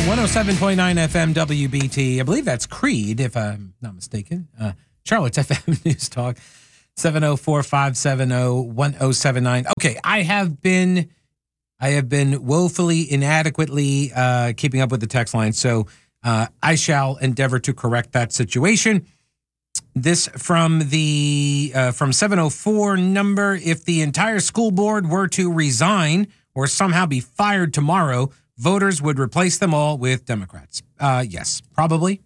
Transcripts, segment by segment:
107.9 FM WBT. I believe that's Creed, if I'm not mistaken. Charlotte's FM News Talk, 704-570-1079. Okay, I have been woefully inadequately keeping up with the text line, so I shall endeavor to correct that situation. This from the 704 number: if the entire school board were to resign or somehow be fired tomorrow, voters would replace them all with Democrats. Yes, probably.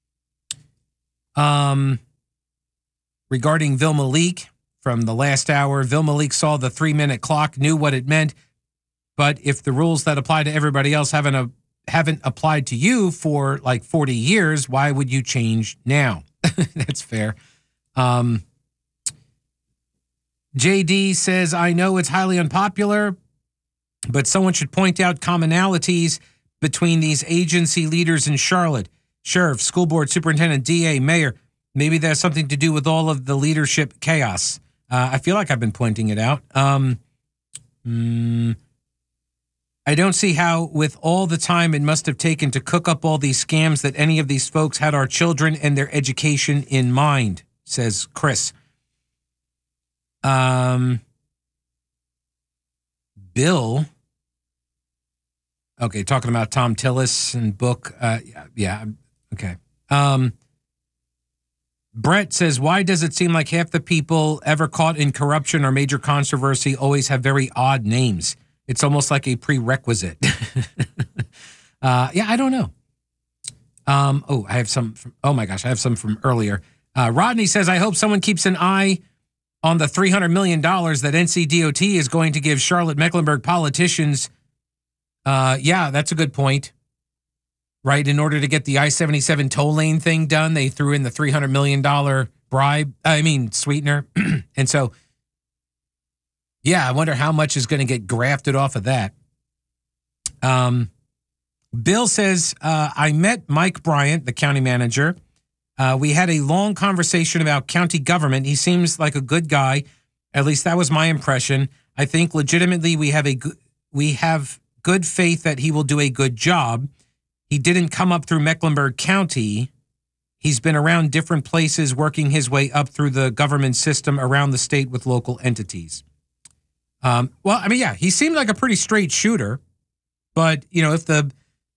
Regarding Vilma Leak from the last hour, Vilma Leak saw the 3-minute clock, knew what it meant, but if the rules that apply to everybody else haven't applied to you for like 40 years, why would you change now? That's fair. JD says, I know it's highly unpopular, but someone should point out commonalities between these agency leaders in Charlotte. Sheriff, school board, superintendent, DA, mayor. Maybe there's something to do with all of the leadership chaos. I feel like I've been pointing it out. I don't see how, with all the time it must have taken to cook up all these scams, that any of these folks had our children and their education in mind, says Chris. Bill. Okay, talking about Tom Tillis and book. Yeah, okay. Brett says, why does it seem like half the people ever caught in corruption or major controversy always have very odd names? It's almost like a prerequisite. Yeah, I don't know. I have some from, oh my gosh, I have some from earlier. Rodney says, I hope someone keeps an eye on the $300 million that NCDOT is going to give Charlotte-Mecklenburg politicians. Yeah, that's a good point. Right, in order to get the I-77 toll lane thing done, they threw in the $300 million sweetener. And so, yeah, I wonder how much is going to get grafted off of that. Bill says, I met Mike Bryant, the county manager. We had a long conversation about county government. He seems like a good guy. At least that was my impression. I think legitimately we have good faith that he will do a good job. He didn't come up through Mecklenburg County. He's been around different places, working his way up through the government system around the state with local entities. Yeah, he seemed like a pretty straight shooter. But, if the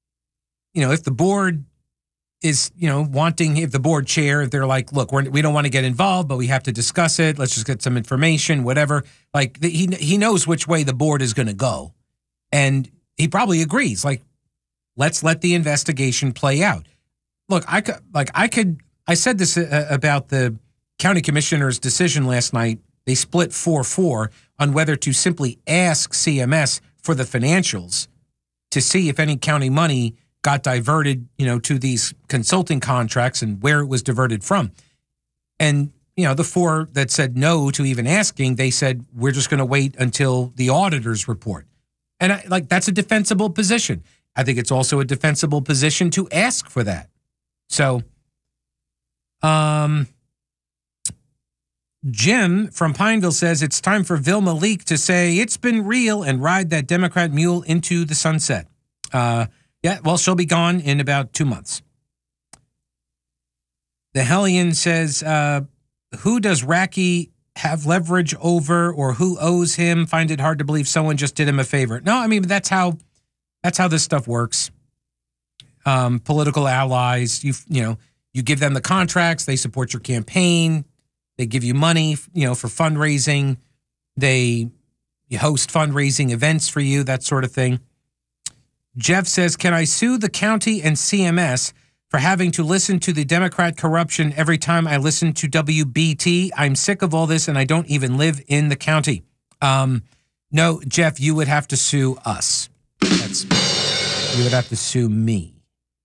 board is, if the board chair, if they're like, look, we don't want to get involved, but we have to discuss it. Let's just get some information, whatever. Like, he knows which way the board is going to go. And he probably agrees. Like, let's let the investigation play out. Look, I said this about the county commissioner's decision last night. They split 4-4 on whether to simply ask CMS for the financials to see if any county money got diverted, to these consulting contracts and where it was diverted from. And, the 4 that said no to even asking, they said, we're just going to wait until the auditors report. And that's a defensible position. I think it's also a defensible position to ask for that. So, Jim from Pineville says it's time for Vilma Leak to say it's been real and ride that Democrat mule into the sunset. Yeah, well, she'll be gone in about 2 months. The Hellion says, who does Racky have leverage over, or who owes him? Find it hard to believe someone just did him a favor. No, I mean, that's how this stuff works. Political allies, you give them the contracts, they support your campaign, they give you money, for fundraising, they host fundraising events for you, that sort of thing. Jeff says, can I sue the county and CMS for having to listen to the Democrat corruption every time I listen to WBT? I'm sick of all this and I don't even live in the county. No, Jeff, you would have to sue us. You would have to sue me.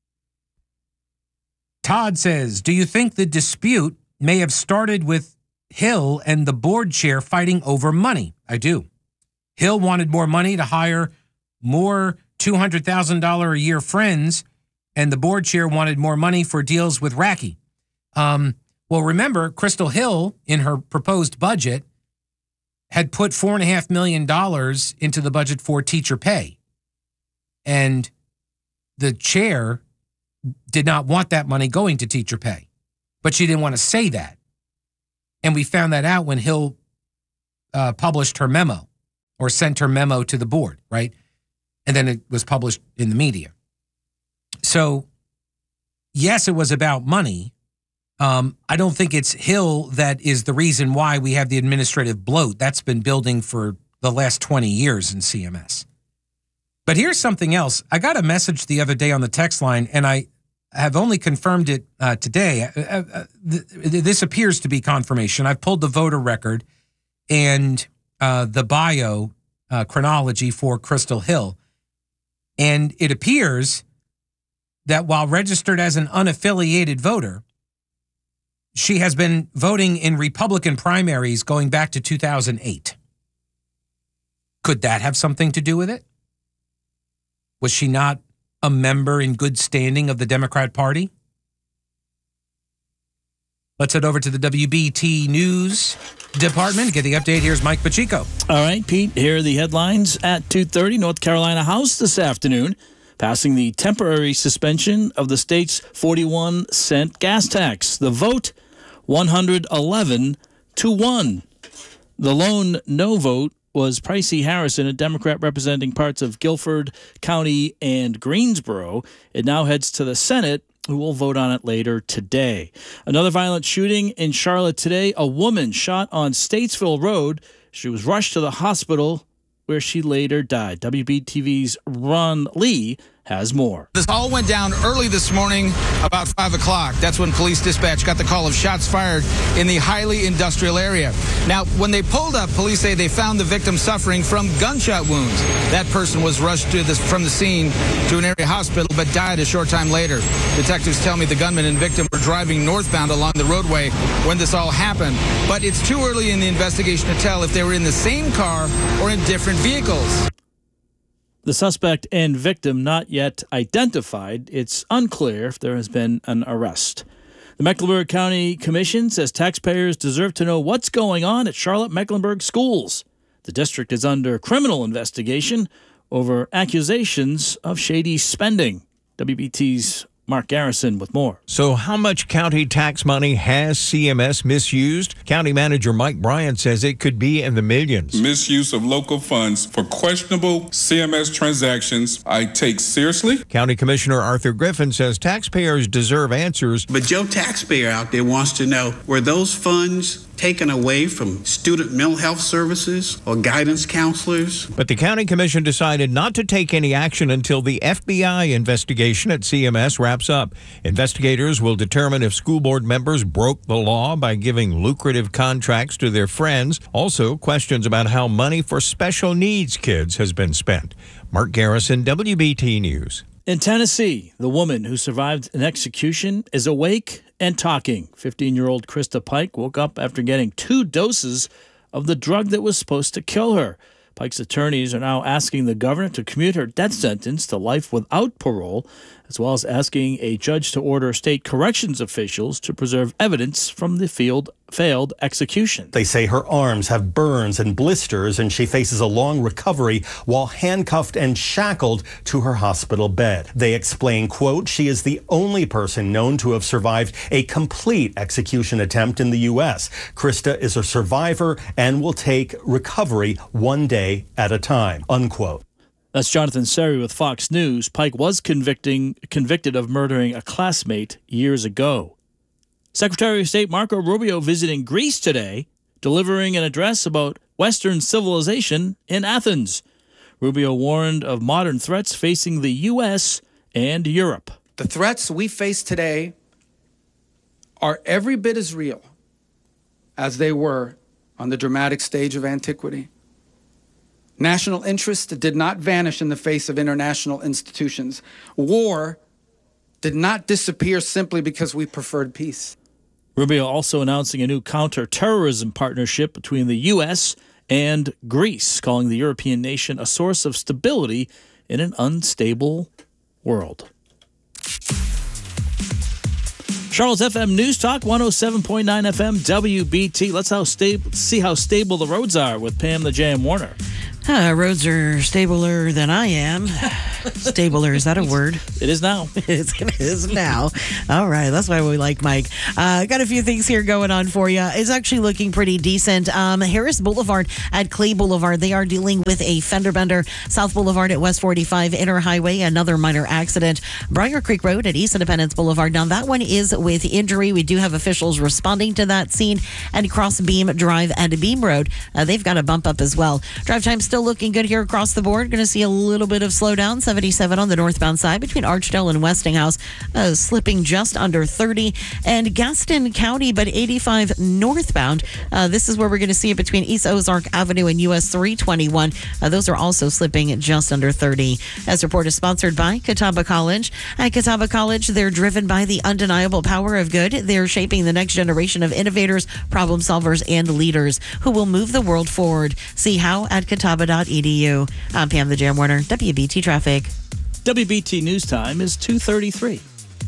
Todd says, do you think the dispute may have started with Hill and the board chair fighting over money? I do. Hill wanted more money to hire more $200,000 a year friends, and the board chair wanted more money for deals with Racky. Well, remember, Crystal Hill, in her proposed budget, had put $4.5 million into the budget for teacher pay. And the chair did not want that money going to teacher pay, but she didn't want to say that. And we found that out when Hill published her memo or sent her memo to the board, right? And then it was published in the media. So, yes, it was about money. I don't think it's Hill that is the reason why we have the administrative bloat. That's been building for the last 20 years in CMS. But here's something else. I got a message the other day on the text line, and I have only confirmed it today. This appears to be confirmation. I've pulled the voter record and the bio chronology for Crystal Hill. And it appears that while registered as an unaffiliated voter, she has been voting in Republican primaries going back to 2008. Could that have something to do with it? Was she not a member in good standing of the Democrat Party? Let's head over to the WBT News Department. Get the update. Here's Mike Pacheco. All right, Pete, here are the headlines at 2:30. North Carolina House this afternoon passing the temporary suspension of the state's 41-cent gas tax. The vote, 111-1. The lone no vote was Pricey Harrison, a Democrat representing parts of Guilford County and Greensboro. It now heads to the Senate, who will vote on it later today. Another violent shooting in Charlotte today. A woman shot on Statesville Road. She was rushed to the hospital where she later died. WBTV's Ron Lee has more. This all went down early this morning about 5 o'clock. That's when police dispatch got the call of shots fired in the highly industrial area. Now, when they pulled up, police say they found the victim suffering from gunshot wounds. That person was rushed from the scene to an area hospital but died a short time later. Detectives tell me the gunman and victim were driving northbound along the roadway when this all happened. But it's too early in the investigation to tell if they were in the same car or in different vehicles. The suspect and victim not yet identified. It's unclear if there has been an arrest. The Mecklenburg County Commission says taxpayers deserve to know what's going on at Charlotte-Mecklenburg schools. The district is under criminal investigation over accusations of shady spending. WBT's Mark Garrison with more. So how much county tax money has CMS misused? County Manager Mike Bryant says it could be in the millions. Misuse of local funds for questionable CMS transactions I take seriously. County Commissioner Arthur Griffin says taxpayers deserve answers. But Joe taxpayer out there wants to know, were those funds taken away from student mental health services or guidance counselors? But the County Commission decided not to take any action until the FBI investigation at CMS wraps up. Investigators will determine if school board members broke the law by giving lucrative contracts to their friends. Also, questions about how money for special needs kids has been spent. Mark Garrison, WBT News. In Tennessee, the woman who survived an execution is awake and talking. 15-year-old Krista Pike woke up after getting 2 doses of the drug that was supposed to kill her. Pike's attorneys are now asking the governor to commute her death sentence to life without parole, as well as asking a judge to order state corrections officials to preserve evidence from the failed execution. They say her arms have burns and blisters, and she faces a long recovery while handcuffed and shackled to her hospital bed. They explain, quote, she is the only person known to have survived a complete execution attempt in the U.S. Krista is a survivor and will take recovery one day at a time, unquote. That's Jonathan Seri with Fox News. Pike was convicted of murdering a classmate years ago. Secretary of State Marco Rubio visiting Greece today, delivering an address about Western civilization in Athens. Rubio warned of modern threats facing the U.S. and Europe. The threats we face today are every bit as real as they were on the dramatic stage of antiquity. National interest did not vanish in the face of international institutions. War did not disappear simply because we preferred peace. Rubio also announcing a new counter-terrorism partnership between the U.S. and Greece, calling the European nation a source of stability in an unstable world. Charles FM News Talk, 107.9 FM WBT. Let's see how stable the roads are with Pam the Jam Warner. Roads are stabler than I am. Stabler, is that a word? It is now. It is now. All right, that's why we like Mike. Got a few things here going on for you. It's actually looking pretty decent. Harris Boulevard at Clay Boulevard, they are dealing with a fender bender. South Boulevard at West 45 Inner Highway, another minor accident. Briar Creek Road at East Independence Boulevard. Now that one is with injury. We do have officials responding to that scene. And Cross Beam Drive at Beam Road, they've got a bump up as well. Drive time still looking good here across the board. Going to see a little bit of slowdown. 77 on the northbound side between Archdale and Westinghouse, slipping just under 30. And Gaston County, but 85 northbound. This is where we're going to see it between East Ozark Avenue and US 321. Those are also slipping just under 30. As report is sponsored by Catawba College. At Catawba College, they're driven by the undeniable power of good. They're shaping the next generation of innovators, problem solvers, and leaders who will move the world forward. See how at catawba.edu. I'm Pam the Jam Warner, WBT Traffic. WBT News Time is 2:33.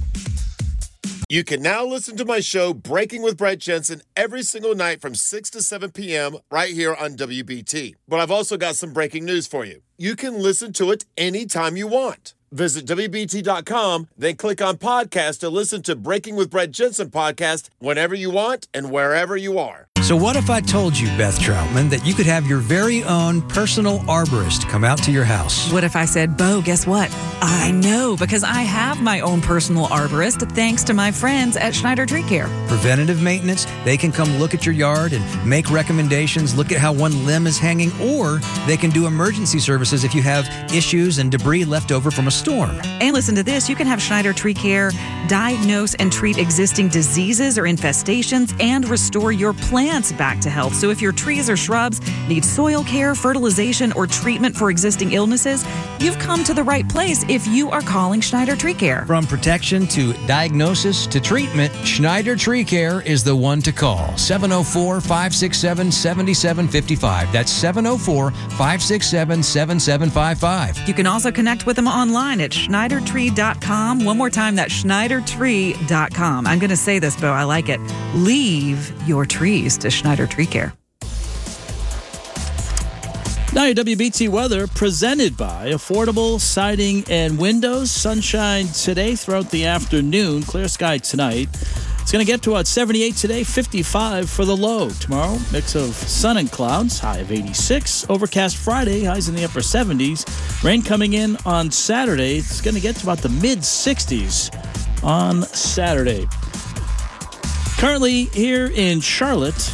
You can now listen to my show, Breaking with Brett Jensen, every single night from 6 to 7 p.m. right here on WBT. But I've also got some breaking news for you. You can listen to it anytime you want. Visit WBT.com, then click on podcast to listen to Breaking with Brett Jensen podcast whenever you want and wherever you are. So what if I told you, Beth Troutman, that you could have your very own personal arborist come out to your house? What if I said, Bo, guess what? I know, because I have my own personal arborist thanks to my friends at Schneider Tree Care. Preventative maintenance, they can come look at your yard and make recommendations, look at how one limb is hanging, or they can do emergency services if you have issues and debris left over from a storm. And listen to this, you can have Schneider Tree Care diagnose and treat existing diseases or infestations and restore your plants back to health. So if your trees or shrubs need soil care, fertilization, or treatment for existing illnesses, you've come to the right place if you are calling Schneider Tree Care. From protection to diagnosis to treatment, Schneider Tree Care is the one to call. 704-567-7755. That's 704-567-7755. You can also connect with them online at schneidertree.com. One more time, that's schneidertree.com. I'm going to say this, Bo, I like it. Leave your trees to Schneider Tree Care. Now your WBT weather presented by Affordable Siding and Windows. Sunshine today throughout the afternoon. Clear sky tonight. It's going to get to about 78 today, 55 for the low. Tomorrow, mix of sun and clouds, high of 86. Overcast Friday, highs in the upper 70s. Rain coming in on Saturday. It's going to get to about the mid-60s on Saturday. Currently here in Charlotte,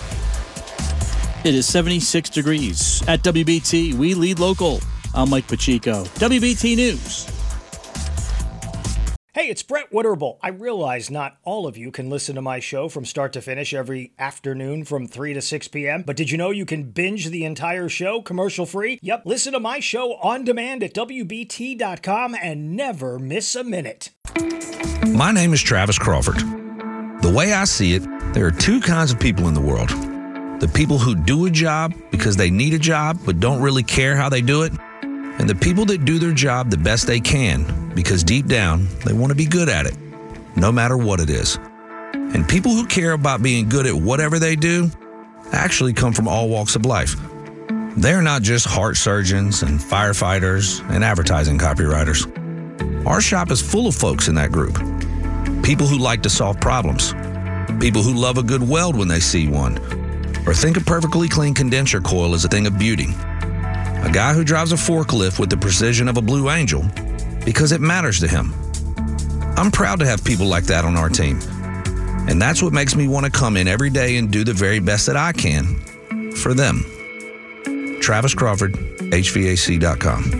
it is 76 degrees. At WBT, we lead local. I'm Mike Pacheco. WBT News. Hey, it's Brett Witterbull. I realize not all of you can listen to my show from start to finish every afternoon from 3 to 6 p.m. But did you know you can binge the entire show commercial-free? Yep, listen to my show on demand at WBT.com and never miss a minute. My name is Travis Crawford. The way I see it, there are two kinds of people in the world. The people who do a job because they need a job but don't really care how they do it. And the people that do their job the best they can because deep down they want to be good at it, no matter what it is. And people who care about being good at whatever they do actually come from all walks of life. They're not just heart surgeons and firefighters and advertising copywriters. Our shop is full of folks in that group. People who like to solve problems. People who love a good weld when they see one. Or think a perfectly clean condenser coil is a thing of beauty. A guy who drives a forklift with the precision of a Blue Angel because it matters to him. I'm proud to have people like that on our team. And that's what makes me want to come in every day and do the very best that I can for them. Travis Crawford, HVAC.com.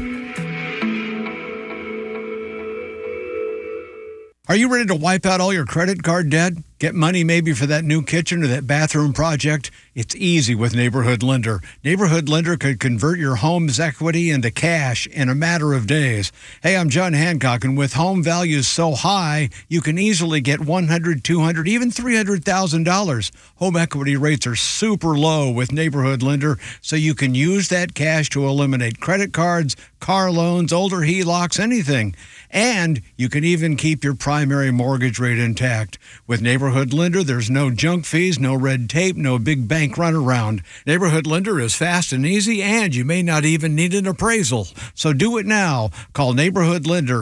Are you ready to wipe out all your credit card debt? Get money maybe for that new kitchen or that bathroom project? It's easy with Neighborhood Lender. Neighborhood Lender could convert your home's equity into cash in a matter of days. Hey, I'm John Hancock, and with home values so high, you can easily get $100,000, $200,000, even $300,000. Home equity rates are super low with Neighborhood Lender, so you can use that cash to eliminate credit cards, car loans, older HELOCs, anything. And you can even keep your primary mortgage rate intact. With Neighborhood Lender, there's no junk fees, no red tape, no big bank runaround. Neighborhood Lender is fast and easy, and you may not even need an appraisal. So do it now. Call Neighborhood Lender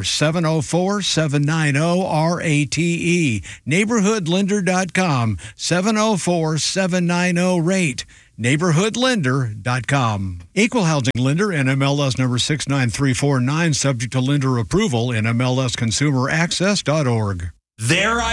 704-790-RATE. NeighborhoodLender.com 704-790-RATE. NeighborhoodLender.com. Equal housing lender, NMLS number 69349, subject to lender approval, NMLSConsumerAccess.org. Their